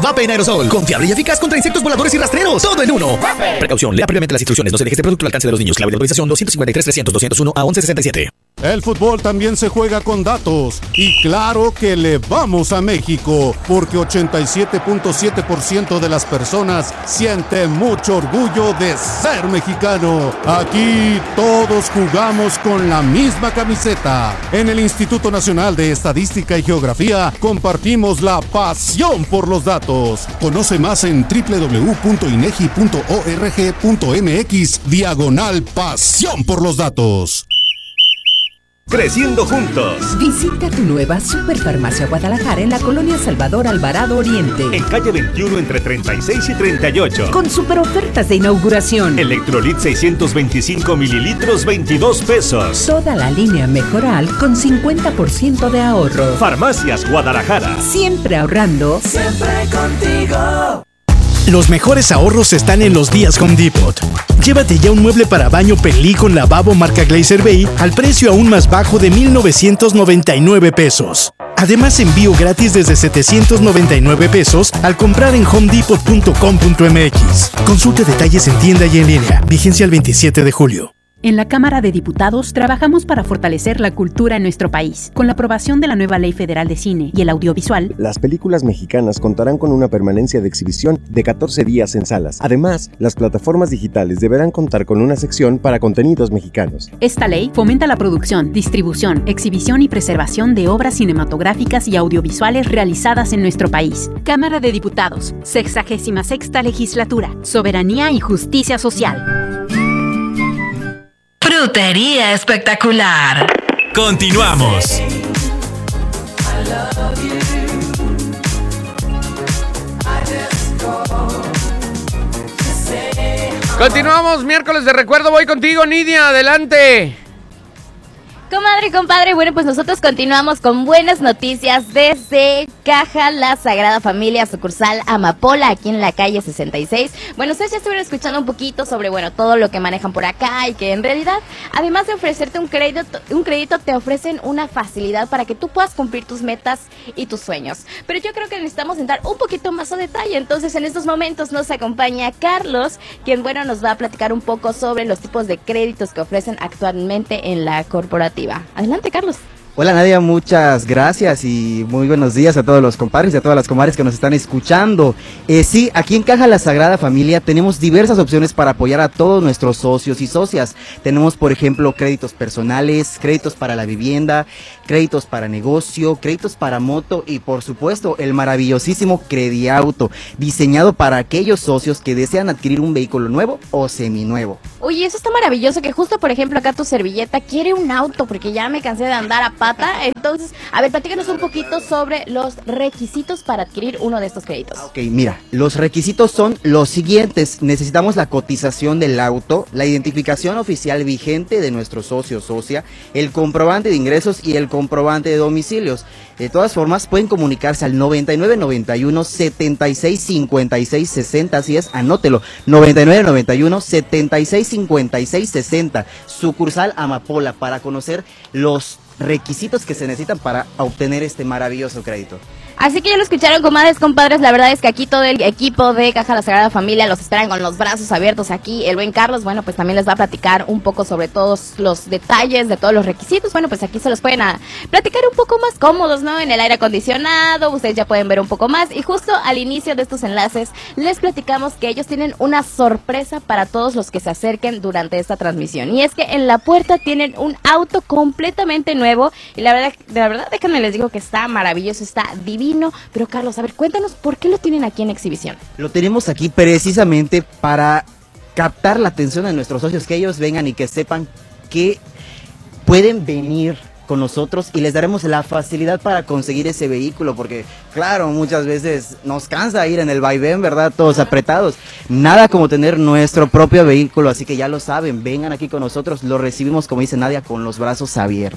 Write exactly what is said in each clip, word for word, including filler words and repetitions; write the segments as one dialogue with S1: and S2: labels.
S1: Vape en aerosol, confiable y eficaz contra insectos voladores y rastreros. Todo en uno. Vape. Precaución, lea previamente las instrucciones. No se deje este producto al alcance de los niños. Clave de autorización doscientos cincuenta y tres trescientos doscientos uno a once sesenta y siete.
S2: El fútbol también se juega con datos y claro que le vamos a México porque ochenta y siete punto siete por ciento de las personas siente mucho orgullo de ser mexicano. Aquí todos jugamos con la misma camiseta. En el Instituto Nacional de Estadística y Geografía compartimos la pasión por los datos. Conoce más en doble u doble u doble u punto inegi punto org punto mx diagonal pasión por los datos.
S3: Creciendo juntos.
S4: Visita tu nueva Superfarmacia Guadalajara en la colonia Salvador Alvarado Oriente.
S3: En calle veintiuno entre treinta y seis y treinta y ocho.
S4: Con super ofertas de inauguración.
S3: Electrolit seiscientos veinticinco mililitros, veintidós pesos.
S4: Toda la línea Mejoral con cincuenta por ciento de ahorro.
S3: Farmacias Guadalajara.
S4: Siempre ahorrando.
S5: Siempre contigo.
S6: Los mejores ahorros están en los días Home Depot. Llévate ya un mueble para baño Pelí con lavabo marca Glazer Bay al precio aún más bajo de mil novecientos noventa y nueve pesos. Además, envío gratis desde setecientos noventa y nueve pesos al comprar en home depot punto com punto mx. Consulte detalles en tienda y en línea. Vigencia el veintisiete de julio.
S7: En la Cámara de Diputados trabajamos para fortalecer la cultura en nuestro país. Con la aprobación de la nueva Ley Federal de Cine y el Audiovisual,
S8: las películas mexicanas contarán con una permanencia de exhibición de catorce días en salas. Además, las plataformas digitales deberán contar con una sección para contenidos mexicanos.
S7: Esta ley fomenta la producción, distribución, exhibición y preservación de obras cinematográficas y audiovisuales realizadas en nuestro país. Cámara de Diputados, sexagésima sexta legislatura, soberanía y justicia social.
S9: Frutería Espectacular.
S10: Continuamos.
S11: Continuamos, miércoles de recuerdo. Voy contigo, Nidia, adelante.
S12: Comadre, compadre, bueno, pues nosotros continuamos con buenas noticias desde Caja La Sagrada Familia, sucursal Amapola, aquí en la calle sesenta y seis. Bueno, ustedes ya estuvieron escuchando un poquito sobre, bueno, todo lo que manejan por acá y que en realidad, además de ofrecerte un crédito, un crédito te ofrecen una facilidad para que tú puedas cumplir tus metas y tus sueños. Pero yo creo que necesitamos entrar un poquito más a detalle, entonces en estos momentos nos acompaña Carlos, quien, bueno, nos va a platicar un poco sobre los tipos de créditos que ofrecen actualmente en la corporativa. Adelante, Carlos.
S13: Hola Nadia, muchas gracias y muy buenos días a todos los compadres y a todas las comadres que nos están escuchando. Eh, sí, aquí en Caja La Sagrada Familia tenemos diversas opciones para apoyar a todos nuestros socios y socias. Tenemos, por ejemplo, créditos personales, créditos para la vivienda, créditos para negocio, créditos para moto y, por supuesto, el maravillosísimo Crediauto, diseñado para aquellos socios que desean adquirir un vehículo nuevo o seminuevo.
S12: Oye, eso está maravilloso, que justo, por ejemplo, acá tu servilleta quiere un auto porque ya me cansé de andar a pata. Entonces, a ver, platícanos un poquito sobre los requisitos para adquirir uno de estos créditos.
S13: Ok, mira, los requisitos son los siguientes. Necesitamos la cotización del auto, la identificación oficial vigente de nuestro socio o socia, el comprobante de ingresos y el comprobante de domicilios. De todas formas, pueden comunicarse al noventa y nueve noventa y uno setenta y seis cincuenta y seis sesenta, así es, anótelo, noventa y nueve noventa y uno setenta y seis cincuenta y seis sesenta, sucursal Amapola, para conocer los requisitos que se necesitan para obtener este maravilloso crédito.
S12: Así que ya lo escucharon, comadres, compadres, la verdad es que aquí todo el equipo de Caja La Sagrada Familia los esperan con los brazos abiertos aquí. El buen Carlos, bueno, pues también les va a platicar un poco sobre todos los detalles de todos los requisitos. Bueno, pues aquí se los pueden a platicar un poco más cómodos, ¿no? En el aire acondicionado, ustedes ya pueden ver un poco más. Y justo al inicio de estos enlaces les platicamos que ellos tienen una sorpresa para todos los que se acerquen durante esta transmisión. Y es que en la puerta tienen un auto completamente nuevo y la verdad, de la verdad, déjenme les digo que está maravilloso, está divino. Pero Carlos, a ver, cuéntanos, ¿por qué lo tienen aquí en exhibición?
S13: Lo tenemos aquí precisamente para captar la atención de nuestros socios, que ellos vengan y que sepan que pueden venir con nosotros y les daremos la facilidad para conseguir ese vehículo, porque claro, muchas veces nos cansa ir en el vaivén, ¿verdad? Todos apretados. Nada como tener nuestro propio vehículo, así que ya lo saben, vengan aquí con nosotros, lo recibimos, como dice Nadia, con los brazos abiertos.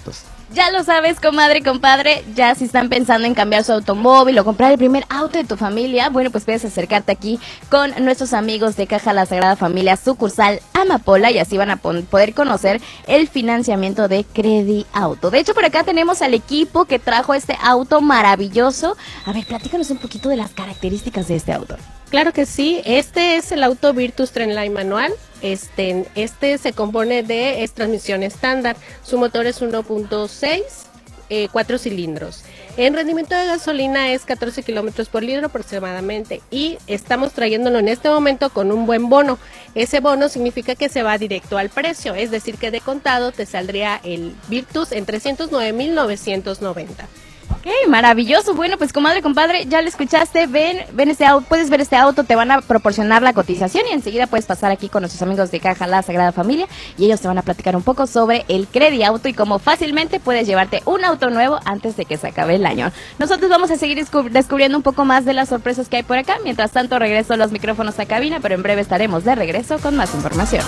S12: Ya lo sabes, comadre, compadre, ya si están pensando en cambiar su automóvil o comprar el primer auto de tu familia, bueno, pues puedes acercarte aquí con nuestros amigos de Caja La Sagrada Familia, sucursal Amapola, y así van a poder conocer el financiamiento de Credi Auto. De hecho, por acá tenemos al equipo que trajo este auto maravilloso. A ver, platícanos un poquito de las características de este auto.
S14: Claro que sí, este es el auto Virtus Trendline manual. Este, este se compone de es transmisión estándar, su motor es uno punto seis, eh, cuatro cilindros. En rendimiento de gasolina es catorce kilómetros por litro aproximadamente y estamos trayéndolo en este momento con un buen bono. Ese bono significa que se va directo al precio, es decir que de contado te saldría el Virtus en trescientos nueve mil novecientos noventa.
S12: Ok, maravilloso. Bueno, pues comadre, compadre, ya lo escuchaste, ven, ven este auto, puedes ver este auto, te van a proporcionar la cotización y enseguida puedes pasar aquí con nuestros amigos de Caja La Sagrada Familia y ellos te van a platicar un poco sobre el Credi Auto y cómo fácilmente puedes llevarte un auto nuevo antes de que se acabe el año. Nosotros vamos a seguir descubriendo un poco más de las sorpresas que hay por acá. Mientras tanto, regreso los micrófonos a cabina, pero en breve estaremos de regreso con más información.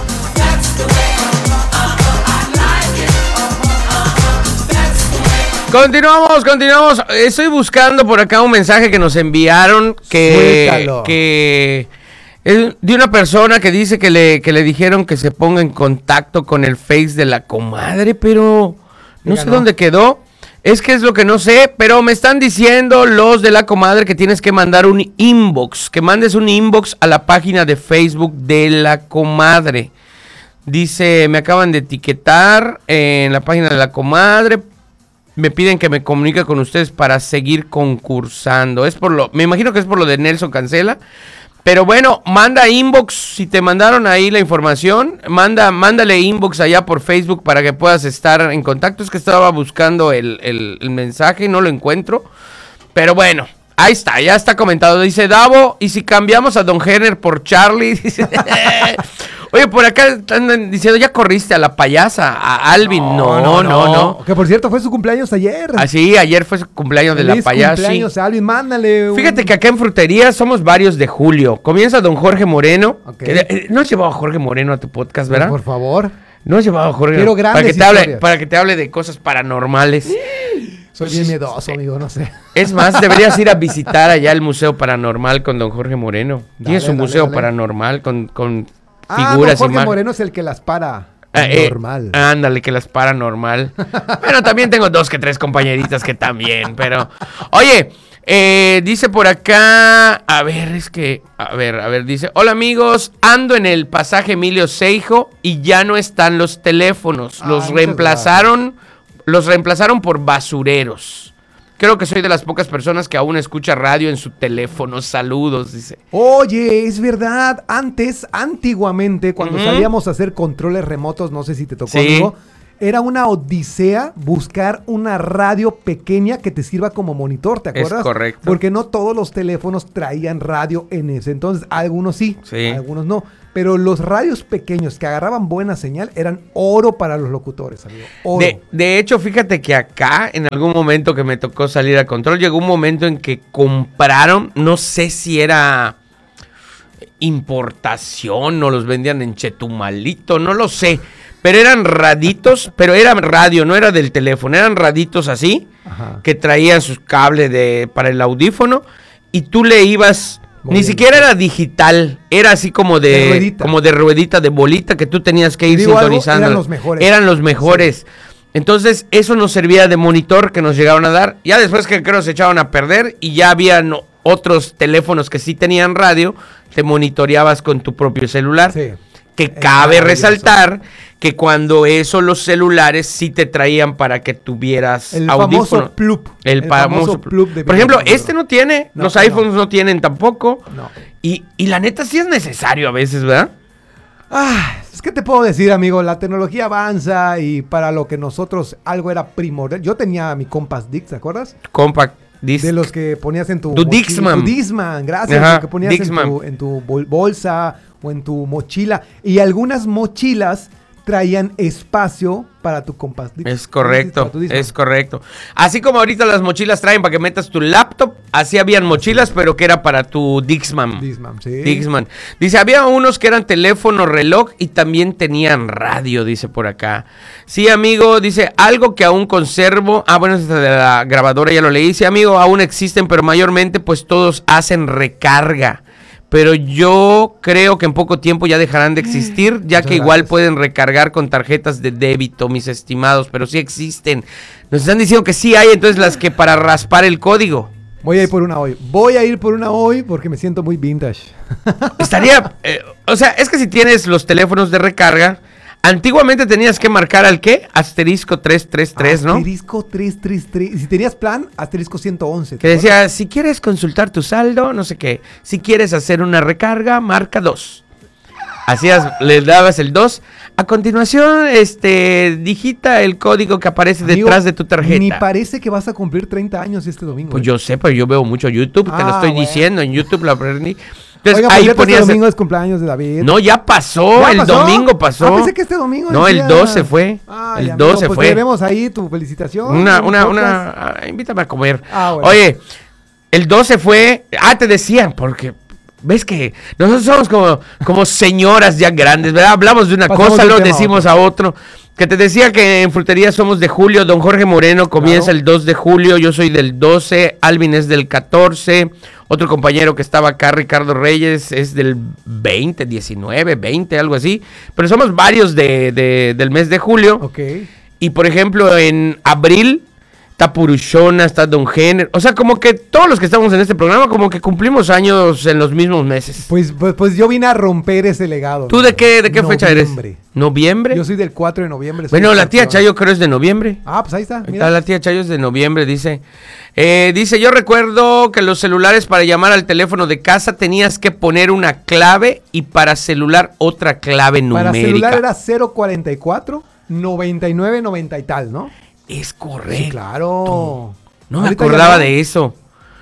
S11: Continuamos, continuamos. Estoy buscando por acá un mensaje que nos enviaron que, que es de una persona que dice que le, que le dijeron que se ponga en contacto con el Face de la comadre, pero no sé dónde quedó. Es que es lo que no sé, pero me están diciendo los de la comadre que tienes que mandar un inbox, que mandes un inbox a la página de Facebook de la comadre. Dice, me acaban de etiquetar en la página de la comadre. Me piden que me comunique con ustedes para seguir concursando. Es por lo, me imagino que es por lo de Nelson Cancela. Pero bueno, manda inbox, si te mandaron ahí la información, manda, mándale inbox allá por Facebook para que puedas estar en contacto. Es que estaba buscando el, el, el mensaje y no lo encuentro. Pero bueno, ahí está, ya está comentado. Dice Davo, ¿y si cambiamos a Don Henner por Charlie? Dice, oye, por acá están diciendo, ya corriste a la payasa, a Alvin. No, no, no, no. no.
S15: Que por cierto fue su cumpleaños ayer.
S11: Ah, sí, ayer fue su cumpleaños de la payasa.
S15: Cumpleaños, Alvin, mándale. Un...
S11: Fíjate que acá en Frutería somos varios de julio. Comienza Don Jorge Moreno. Okay. Que, eh, no has llevado a Jorge Moreno a tu podcast, ¿verdad?
S15: Por favor.
S11: No has llevado a Jorge.
S15: Quiero grandes
S11: para que te
S15: historias.
S11: hable, para que te hable de cosas paranormales.
S15: Soy bien miedoso, amigo, no sé.
S11: Es más, deberías ir a visitar allá el Museo Paranormal con Don Jorge Moreno. Tiene su museo dale. paranormal con, con
S15: ah,
S11: figuras.
S15: Don Jorge y Moreno es el que las para
S11: ah, eh,
S15: normal.
S11: Ándale, que las para normal. Bueno, también tengo dos que tres compañeritas que también, pero... Oye, eh, dice por acá... A ver, es que... A ver, a ver, dice... Hola amigos, ando en el pasaje Emilio Seijo y ya no están los teléfonos. Los ah, reemplazaron... Los reemplazaron por basureros. Creo que soy de las pocas personas que aún escucha radio en su teléfono. Saludos, dice.
S15: Oye, es verdad. Antes, antiguamente, cuando uh-huh. salíamos a hacer controles remotos, no sé si te tocó, sí. amigo, era una odisea buscar una radio pequeña que te sirva como monitor, ¿te acuerdas?
S11: Es correcto.
S15: Porque no todos los teléfonos traían radio en ese entonces. Algunos sí, sí. algunos no. Pero los radios pequeños que agarraban buena señal eran oro para los locutores, amigo. Oro.
S11: De, de hecho, fíjate que acá, en algún momento que me tocó salir a control, llegó un momento en que compraron, no sé si era importación o los vendían en Chetumalito, no lo sé. Pero eran raditos, pero era radio, no era del teléfono, eran raditos así, Ajá. que traían sus cables de, para el audífono y tú le ibas... Muy Ni bien. Siquiera era digital, era así como de, de ruedita. como de ruedita, de bolita que tú tenías que ir sintonizando.
S15: Algo, eran los mejores.
S11: Eran los mejores. Sí. Entonces, eso nos servía de monitor que nos llegaron a dar. Ya después que creo se echaban a perder y ya habían otros teléfonos que sí tenían radio, te monitoreabas con tu propio celular. Sí. Que cabe resaltar que cuando eso los celulares sí te traían para que tuvieras
S15: el
S11: audífono.
S15: Famoso plup.
S11: El, el famoso, famoso plup. De Por ejemplo, este no tiene, no, los iPhones no. no tienen tampoco. No. Y, y la neta sí es necesario a veces, ¿verdad?
S15: Ah, es que te puedo decir, amigo, la tecnología avanza y para lo que nosotros algo era primordial. Yo tenía mi Compact Disc, ¿te acuerdas?
S11: Compact Disc.
S15: De los que ponías en tu...
S11: Tu Dixman.
S15: Tu Dixman, gracias.
S11: Ajá,
S15: que ponías en tu, en tu bol- bolsa o en tu mochila. Y algunas mochilas traían espacio para tu compás.
S11: Es correcto, es correcto. Así como ahorita las mochilas traen para que metas tu laptop, así habían mochilas, pero que era para tu Dixman.
S15: Dixman, sí.
S11: Dixman. Dice, había unos que eran teléfono, reloj y también tenían radio, dice por acá. Sí, amigo, dice, algo que aún conservo. Ah, bueno, esta de la grabadora ya lo leí. Sí, amigo, aún existen, pero mayormente pues todos hacen recarga. Pero yo creo que en poco tiempo ya dejarán de existir, ya que igual pueden recargar con tarjetas de débito, mis estimados, pero sí existen. Nos están diciendo que sí hay, entonces las que para raspar el código.
S15: Voy a ir por una hoy. Voy a ir por una hoy porque me siento muy vintage.
S11: Estaría, eh, o sea, es que si tienes los teléfonos de recarga, antiguamente tenías que marcar al ¿qué? Asterisco trescientos treinta y tres, ¿no?
S15: Asterisco trescientos treinta y tres. Y si tenías plan, asterisco ciento once.
S11: Que decía, acuerdas? Si quieres consultar tu saldo, no sé qué. Si quieres hacer una recarga, marca dos. Hacías, le dabas el dos. A continuación, este, digita el código que aparece Amigo, detrás de tu tarjeta.
S15: Ni parece que vas a cumplir treinta años este domingo.
S11: Pues
S15: ¿eh?
S11: yo sé, pero yo veo mucho YouTube, ah, te lo estoy bueno. diciendo. En YouTube lo aprendí.
S15: Entonces, Oiga, ahí ponías este domingo es cumpleaños de David.
S11: No, ya pasó, ¿Ya el pasó? domingo pasó.
S15: Ah, pensé que este domingo
S11: No, decía... el doce fue.
S15: Ah,
S11: el
S15: ya,
S11: doce
S15: amigo,
S11: fue.
S15: Pues vemos ahí tu felicitación.
S11: Una, una, una, ah, invítame a comer.
S15: Ah, bueno.
S11: Oye, el doce fue, ah, te decían, porque ves que nosotros somos como, como señoras ya grandes, ¿verdad? Hablamos de una Pasamos cosa, lo decimos a otro. Que te decía que en Frutería somos de julio, don Jorge Moreno comienza claro. el dos de julio, yo soy del doce, Alvin es del catorce, otro compañero que estaba acá, Ricardo Reyes, es del veinte, diecinueve, veinte, algo así, pero somos varios de, de, del mes de julio.
S15: Ok.
S11: Y por ejemplo en abril está Purushona, está Don Jenner, o sea, como que todos los que estamos en este programa como que cumplimos años en los mismos meses.
S15: Pues pues, pues yo vine a romper ese legado.
S11: ¿Tú ¿no? de qué de qué fecha eres? ¿Noviembre?
S15: Yo soy del cuatro de noviembre.
S11: Bueno, la tía Chayo creo es de noviembre.
S15: Ah, pues ahí está.
S11: Mira. Está la tía Chayo es de noviembre, dice. Eh, dice, yo recuerdo que los celulares para llamar al teléfono de casa tenías que poner una clave y para celular otra clave numérica.
S15: Para celular era cero cuarenta y cuatro, noventa y nueve, noventa y tal, ¿no?
S11: Es correcto.
S15: Sí, claro.
S11: No me Ahorita acordaba de eso.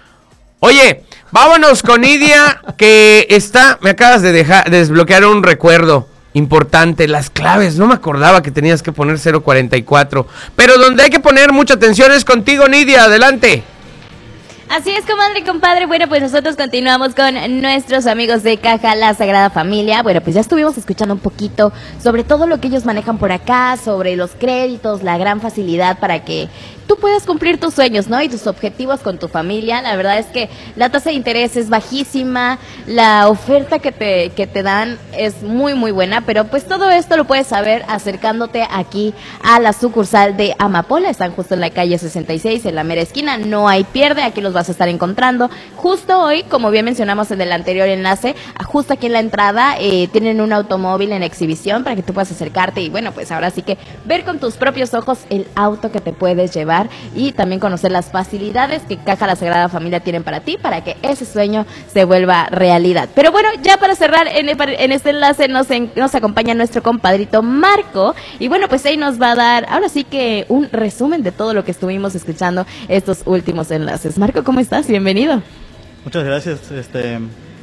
S11: Oye, vámonos con Nidia, que está, me acabas de dejar, de desbloquear un recuerdo importante, las claves, no me acordaba que tenías que poner cero cuarenta y cuatro, pero donde hay que poner mucha atención es contigo, Nidia, adelante.
S12: Así es, comadre y compadre. Bueno, pues nosotros continuamos con nuestros amigos de Caja La Sagrada Familia. Bueno, pues ya estuvimos escuchando un poquito sobre todo lo que ellos manejan por acá, sobre los créditos, la gran facilidad para que tú puedas cumplir tus sueños, ¿no? Y tus objetivos con tu familia. La verdad es que la tasa de interés es bajísima, la oferta que te, que te dan es muy, muy buena, pero pues todo esto lo puedes saber acercándote aquí a la sucursal de Amapola. Están justo en la calle sesenta y seis, en la mera esquina, no hay pierde, aquí los vas a estar encontrando. Justo hoy, como bien mencionamos en el anterior enlace, justo aquí en la entrada eh, tienen un automóvil en exhibición para que tú puedas acercarte y bueno, pues ahora sí que ver con tus propios ojos el auto que te puedes llevar y también conocer las facilidades que Caja La Sagrada Familia tienen para ti, para que ese sueño se vuelva realidad. Pero bueno, ya para cerrar en, el, en este enlace nos, en, nos acompaña nuestro compadrito Marco y bueno, pues ahí nos va a dar ahora sí que un resumen de todo lo que estuvimos escuchando estos últimos enlaces. Marco, ¿cómo estás? Bienvenido.
S16: Muchas gracias. Este,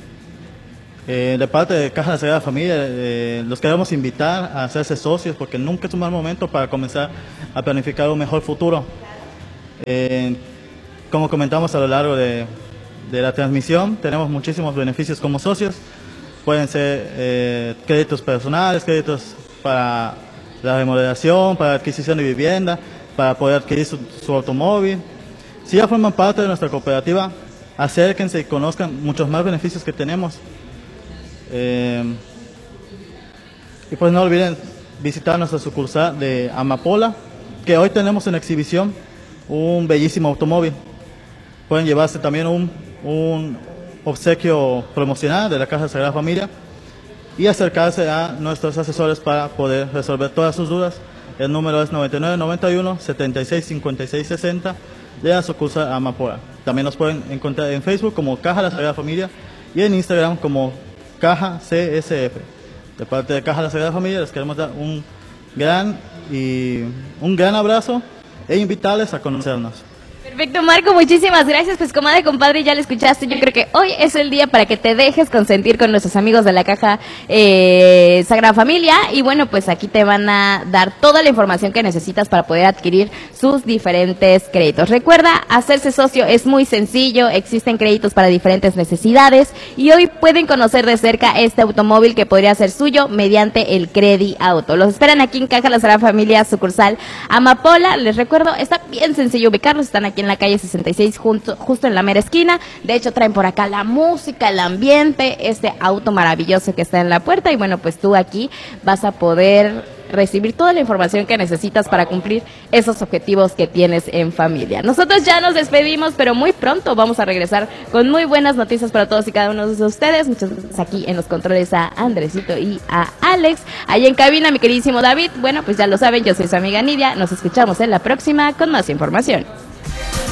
S16: eh, de parte de Caja La Sagrada Familia, eh, los queremos invitar a hacerse socios porque nunca es un mal momento para comenzar a planificar un mejor futuro. Eh, como comentamos a lo largo de, de la transmisión, tenemos muchísimos beneficios como socios. Pueden ser eh, créditos personales, créditos para la remodelación, para la adquisición de vivienda, para poder adquirir su, su automóvil. Si ya forman parte de nuestra cooperativa, acérquense y conozcan muchos más beneficios que tenemos. Eh, y pues no olviden visitar nuestra sucursal de Amapola, que hoy tenemos en exhibición un bellísimo automóvil. Pueden llevarse también un, un obsequio promocional de la Caja Sagrada Familia y acercarse a nuestros asesores para poder resolver todas sus dudas. El número es noventa y nueve, noventa y uno, setenta y seis, cincuenta y seis, sesenta de la sucursal Amapola. También nos pueden encontrar en Facebook como Caja La Sagrada Familia y en Instagram como Caja C S F. De parte de Caja La Sagrada Familia les queremos dar un gran y un gran abrazo e invitarles a conocernos.
S12: Perfecto, Marco, muchísimas gracias. Pues comadre, compadre, ya lo escuchaste. Yo creo que hoy es el día para que te dejes consentir con nuestros amigos de la Caja eh, Sagrada Familia. Y bueno, pues aquí te van a dar toda la información que necesitas para poder adquirir sus diferentes créditos. Recuerda, hacerse socio es muy sencillo. Existen créditos para diferentes necesidades. Y hoy pueden conocer de cerca este automóvil que podría ser suyo mediante el Credi Auto. Los esperan aquí en Caja La Sagrada Familia, sucursal Amapola. Les recuerdo, está bien sencillo ubicarlos. Están aquí en la calle sesenta y seis, junto, justo en la mera esquina. De hecho, traen por acá la música, el ambiente, este auto maravilloso que está en la puerta. Y bueno, pues tú aquí vas a poder recibir toda la información que necesitas para cumplir esos objetivos que tienes en familia. Nosotros ya nos despedimos, pero muy pronto vamos a regresar con muy buenas noticias para todos y cada uno de ustedes. Muchas gracias aquí en los controles a Andresito y a Alex. Ahí en cabina, mi queridísimo David. Bueno, pues ya lo saben, yo soy su amiga Nidia. Nos escuchamos en la próxima con más información.